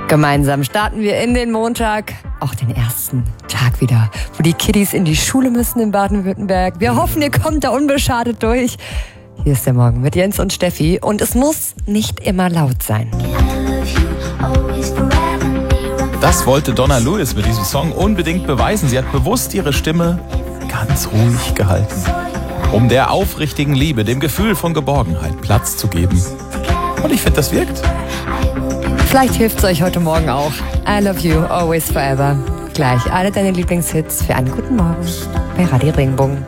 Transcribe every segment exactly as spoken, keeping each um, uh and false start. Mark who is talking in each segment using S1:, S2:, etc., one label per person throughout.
S1: Gemeinsam starten wir in den Montag, auch den ersten Tag wieder, wo die Kiddies in die Schule müssen in Baden-Württemberg. Wir hoffen, ihr kommt da unbeschadet durch. Hier ist der Morgen mit Jens und Steffi und es muss nicht immer laut sein.
S2: Das wollte Donna Lewis mit diesem Song unbedingt beweisen. Sie hat bewusst ihre Stimme ganz ruhig gehalten, um der aufrichtigen Liebe, dem Gefühl von Geborgenheit Platz zu geben. Und ich finde, das wirkt.
S1: Vielleicht hilft es euch heute Morgen auch. I love you, always forever. Gleich alle deine Lieblingshits für einen guten Morgen bei Radio Regenbogen.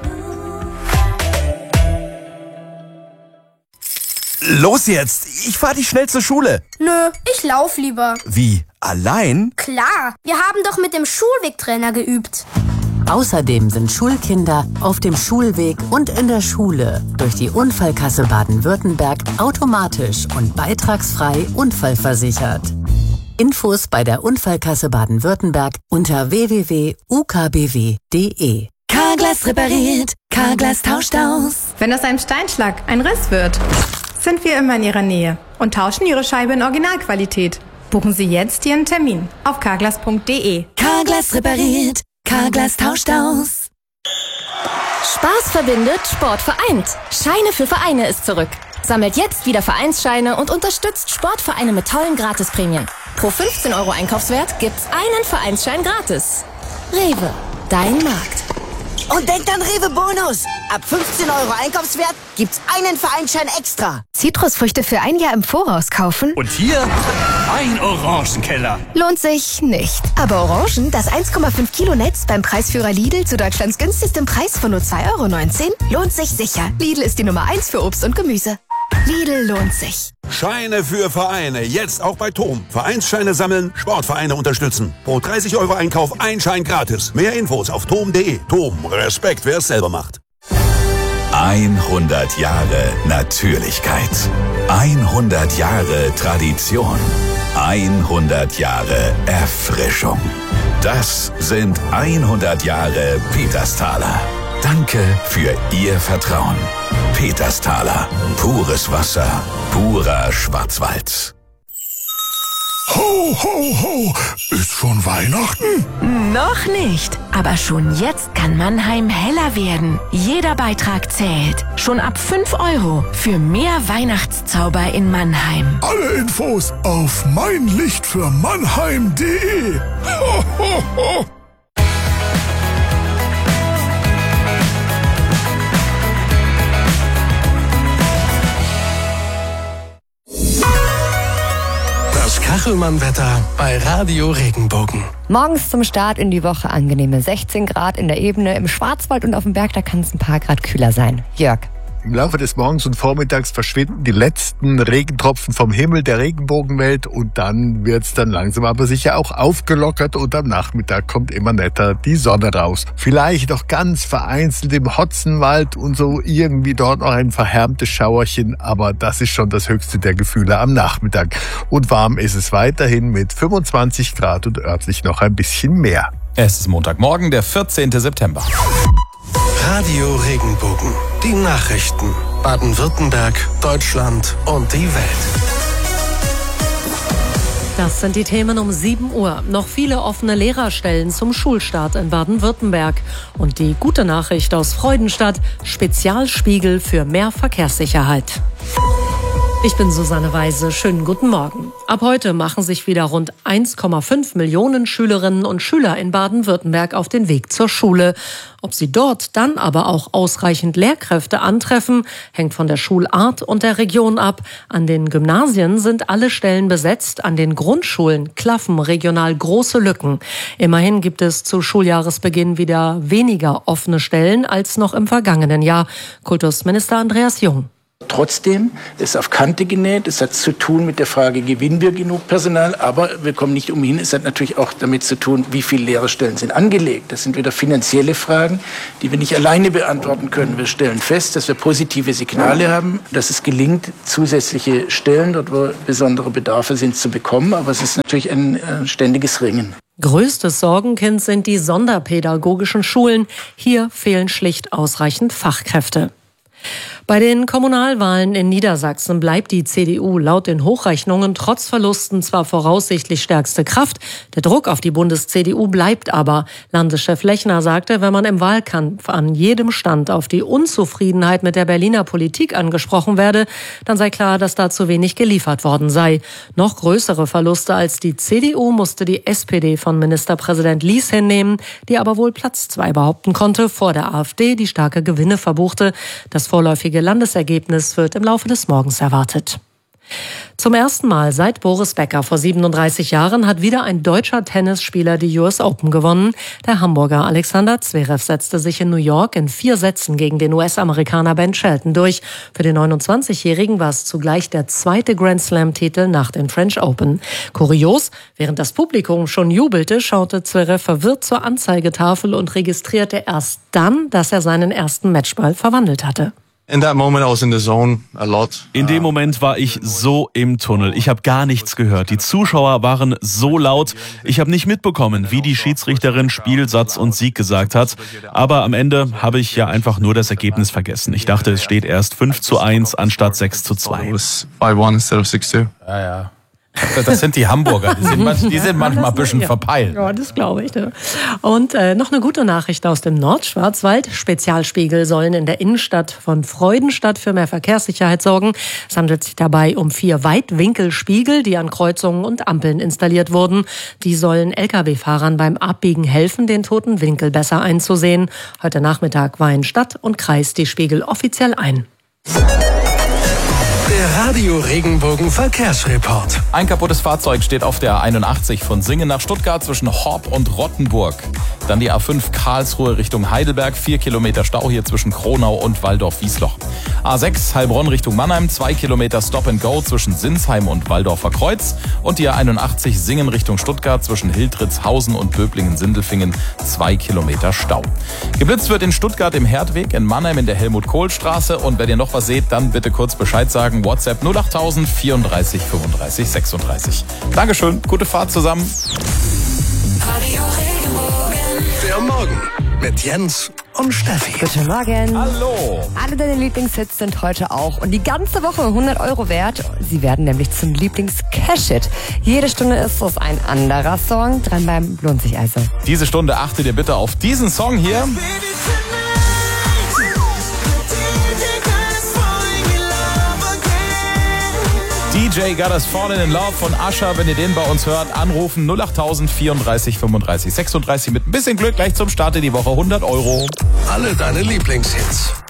S3: Los jetzt, ich fahr dich schnell zur Schule.
S4: Nö, ich lauf lieber.
S3: Wie, allein?
S4: Klar, wir haben doch mit dem Schulwegtrainer geübt.
S5: Außerdem sind Schulkinder auf dem Schulweg und in der Schule durch die Unfallkasse Baden-Württemberg automatisch und beitragsfrei unfallversichert. Infos bei der Unfallkasse Baden-Württemberg unter w w w punkt u k b w punkt d e.
S6: Carglass repariert, Carglass tauscht aus.
S7: Wenn aus einem Steinschlag ein Riss wird, sind wir immer in Ihrer Nähe und tauschen Ihre Scheibe in Originalqualität. Buchen Sie jetzt Ihren Termin auf carglass punkt d e.
S6: Carglass repariert, Carglass tauscht aus.
S8: Spaß verbindet, Sport vereint. Scheine für Vereine ist zurück. Sammelt jetzt wieder Vereinsscheine und unterstützt Sportvereine mit tollen Gratisprämien. Pro fünfzehn Euro Einkaufswert gibt's einen Vereinsschein gratis. Rewe, dein Markt.
S9: Und denkt an Rewe Bonus. Ab fünfzehn Euro Einkaufswert gibt's einen Vereinsschein extra.
S10: Zitrusfrüchte für ein Jahr im Voraus kaufen.
S11: Und hier ein Orangenkeller.
S10: Lohnt sich nicht. Aber Orangen, das eins Komma fünf Kilo Netz beim Preisführer Lidl zu Deutschlands günstigstem Preis von nur zwei Euro neunzehn, lohnt sich sicher. Lidl ist die Nummer eins für Obst und Gemüse. Lidl lohnt sich.
S12: Scheine für Vereine, jetzt auch bei Tom. Vereinsscheine sammeln, Sportvereine unterstützen. Pro dreißig Euro Einkauf ein Schein gratis. Mehr Infos auf tom punkt d e. Tom, Respekt, wer es selber macht.
S13: hundert Jahre Natürlichkeit. hundert Jahre Tradition. hundert Jahre Erfrischung. Das sind hundert Jahre Petersthaler. Danke für Ihr Vertrauen. Petersthaler. Pures Wasser. Purer Schwarzwald.
S14: Ho, ho, ho! Ist schon Weihnachten?
S6: Noch nicht, aber schon jetzt kann Mannheim heller werden. Jeder Beitrag zählt. Schon ab fünf Euro für mehr Weihnachtszauber in Mannheim.
S14: Alle Infos auf meinlichtfürmannheim punkt d e. Ho, ho, ho!
S11: Kachelmann-Wetter bei Radio Regenbogen.
S1: Morgens zum Start in die Woche angenehme sechzehn Grad in der Ebene. Im Schwarzwald und auf dem Berg, da kann es ein paar Grad kühler sein. Jörg.
S15: Im Laufe des Morgens und Vormittags verschwinden die letzten Regentropfen vom Himmel der Regenbogenwelt und dann wird's dann langsam aber sicher auch aufgelockert und am Nachmittag kommt immer netter die Sonne raus. Vielleicht noch ganz vereinzelt im Hotzenwald und so irgendwie dort noch ein verhärmtes Schauerchen, aber das ist schon das höchste der Gefühle am Nachmittag. Und warm ist es weiterhin mit fünfundzwanzig Grad und örtlich noch ein bisschen mehr.
S2: Es ist Montagmorgen, der vierzehnten September.
S11: Radio Regenbogen. Die Nachrichten. Baden-Württemberg, Deutschland und die Welt.
S16: Das sind die Themen um sieben Uhr. Noch viele offene Lehrerstellen zum Schulstart in Baden-Württemberg. Und die gute Nachricht aus Freudenstadt: Spezialspiegel für mehr Verkehrssicherheit. Ich bin Susanne Weise. Schönen guten Morgen. Ab heute machen sich wieder rund eins Komma fünf Millionen Schülerinnen und Schüler in Baden-Württemberg auf den Weg zur Schule. Ob sie dort dann aber auch ausreichend Lehrkräfte antreffen, hängt von der Schulart und der Region ab. An den Gymnasien sind alle Stellen besetzt, an den Grundschulen klaffen regional große Lücken. Immerhin gibt es zu Schuljahresbeginn wieder weniger offene Stellen als noch im vergangenen Jahr. Kultusminister Andreas Jung.
S17: Trotzdem ist auf Kante genäht. Es hat zu tun mit der Frage, gewinnen wir genug Personal? Aber wir kommen nicht umhin. Es hat natürlich auch damit zu tun, wie viele Lehrerstellen sind angelegt. Das sind wieder finanzielle Fragen, die wir nicht alleine beantworten können. Wir stellen fest, dass wir positive Signale haben, dass es gelingt, zusätzliche Stellen, dort wo besondere Bedarfe sind, zu bekommen. Aber es ist natürlich ein äh, ständiges Ringen.
S16: Größtes Sorgenkind sind die sonderpädagogischen Schulen. Hier fehlen schlicht ausreichend Fachkräfte. Bei den Kommunalwahlen in Niedersachsen bleibt die C D U laut den Hochrechnungen trotz Verlusten zwar voraussichtlich stärkste Kraft. Der Druck auf die Bundes-C D U bleibt aber. Landeschef Lechner sagte, wenn man im Wahlkampf an jedem Stand auf die Unzufriedenheit mit der Berliner Politik angesprochen werde, dann sei klar, dass da zu wenig geliefert worden sei. Noch größere Verluste als die C D U musste die S P D von Ministerpräsident Lies hinnehmen, die aber wohl Platz zwei behaupten konnte, vor der AfD, die starke Gewinne verbuchte. Das vorläufige Landesergebnis wird im Laufe des Morgens erwartet. Zum ersten Mal seit Boris Becker vor siebenunddreißig Jahren hat wieder ein deutscher Tennisspieler die U S Open gewonnen. Der Hamburger Alexander Zverev setzte sich in New York in vier Sätzen gegen den U S-Amerikaner Ben Shelton durch. Für den neunundzwanzigjährigen war es zugleich der zweite Grand-Slam-Titel nach den French Open. Kurios, während das Publikum schon jubelte, schaute Zverev verwirrt zur Anzeigetafel und registrierte erst dann, dass er seinen ersten Matchball verwandelt hatte.
S18: In that moment I was in the zone a lot.
S19: In dem Moment war ich so im Tunnel. Ich habe gar nichts gehört. Die Zuschauer waren so laut. Ich habe nicht mitbekommen, wie die Schiedsrichterin Spielsatz und Sieg gesagt hat. Aber am Ende habe ich ja einfach nur das Ergebnis vergessen. Ich dachte, es steht erst fünf zu eins anstatt sechs zu zwei.
S18: five one instead of six two.
S2: Ja, ja. Das sind die Hamburger, die sind, manch, die sind manchmal ein bisschen verpeilt.
S16: Ja, das glaube ich. Ne? Und äh, noch eine gute Nachricht aus dem Nordschwarzwald. Spezialspiegel sollen in der Innenstadt von Freudenstadt für mehr Verkehrssicherheit sorgen. Es handelt sich dabei um vier Weitwinkelspiegel, die an Kreuzungen und Ampeln installiert wurden. Die sollen L K W-Fahrern beim Abbiegen helfen, den toten Winkel besser einzusehen. Heute Nachmittag weihen Stadt und Kreis die Spiegel offiziell ein.
S11: Der Radio Regenbogen Verkehrsreport.
S2: Ein kaputtes Fahrzeug steht auf der einundachtzig von Singen nach Stuttgart zwischen Horb und Rottenburg. Dann die A fünf Karlsruhe Richtung Heidelberg, vier Kilometer Stau hier zwischen Kronau und Walldorf-Wiesloch. A sechs Heilbronn Richtung Mannheim, zwei Kilometer Stop and Go zwischen Sinsheim und Walldorfer Kreuz. Und die A einundachtzig Singen Richtung Stuttgart zwischen Hildritzhausen und Böblingen-Sindelfingen, zwei Kilometer Stau. Geblitzt wird in Stuttgart im Herdweg, in Mannheim in der Helmut-Kohl-Straße. Und wenn ihr noch was seht, dann bitte kurz Bescheid sagen. WhatsApp null achttausend vierunddreißig fünfunddreißig sechsunddreißig. Dankeschön, gute Fahrt zusammen.
S11: Der Morgen mit Jens und Steffi.
S1: Guten Morgen.
S2: Hallo.
S1: Alle deine Lieblingshits sind heute auch und die ganze Woche hundert Euro wert. Sie werden nämlich zum Lieblings-Cash-Hit. Jede Stunde ist es ein anderer Song. Dranbleiben lohnt sich also.
S2: Diese Stunde achtet ihr bitte auf diesen Song hier. D J Got Us Fallen in Love von Usher. Wenn ihr den bei uns hört, anrufen null achttausend vierunddreißig fünfunddreißig sechsunddreißig. Mit ein bisschen Glück gleich zum Start in die Woche hundert Euro.
S11: Alle deine Lieblingshits.